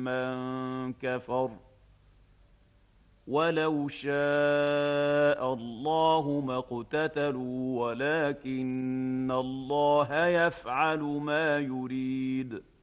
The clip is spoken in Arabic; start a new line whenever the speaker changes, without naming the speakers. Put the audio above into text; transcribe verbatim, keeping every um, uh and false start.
من كفر ولو شاء الله ما اقتتلوا ولكن الله يفعل ما يريد